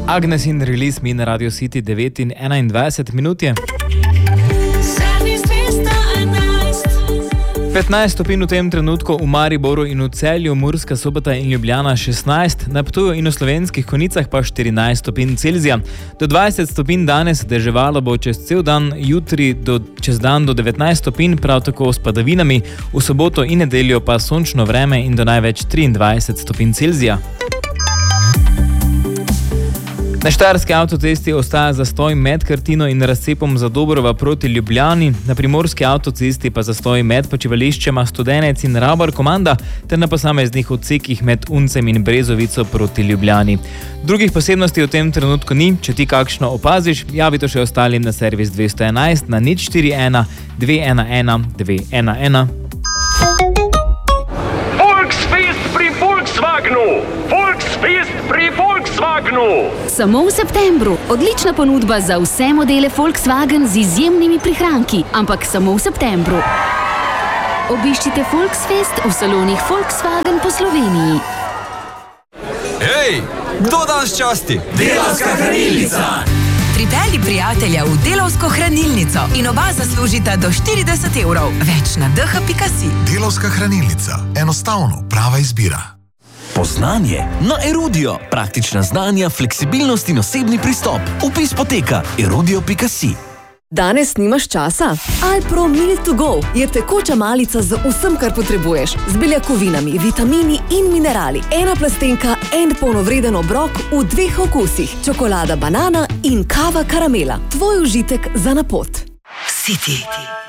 Agnes in Release mi na Radio City 9 in 21 minut je. 15 stopinj v tem trenutku v Mariboru in v Celju, Murska Sobota in Ljubljana 16, na Ptuju in v Slovenskih Konjicah pa 14 stopinj Celzija. Do 20 stopinj danes, deževalo bo čez cel dan, jutri čez dan do 19 stopinj, prav tako s padavinami, v soboto in nedeljo pa sončno vreme in do največ 23 stopinj Celzija. Na štajerski avtocesti ostaja zastoj med Krtino in razcepom Zadobrova proti Ljubljani, na primorski avtocesti pa zastoj med počivališčema Studenec in Rabar Komanda ter na posameznih odsekih med Uncem in Brezovico proti Ljubljani. Drugih posebnosti v tem trenutku ni, če ti kakšno opaziš, javi to še ostalim na servis 211 na 041 211 211. Volksfest pri Volkswagenu! Volksfest pri Volkswagenu! Samo v septembru. Odlična ponudba za vse modele Volkswagen z izjemnimi prihranki, ampak samo v septembru. Obiščite Volksfest v salonih Volkswagen po Sloveniji. Hej, kdo danes časti? Delavska hranilnica! Pripelji prijatelja v Delavsko hranilnico in oba zaslužita do 40 €. Več na dh.si. Delavska hranilnica. Enostavno prava izbira. Poznanje na Erudio. Praktična znanja, fleksibilnost in osebni pristop. Vpis poteka erudio.si. Danes nimaš časa? Alpro Meal to Go je tekoča malica z vsem, kar potrebuješ. Z beljakovinami, vitamini in minerali. Ena plastenka, en polnovreden obrok v 2 okusih. Čokolada banana in kava karamela. Tvoj užitek za na pot. City.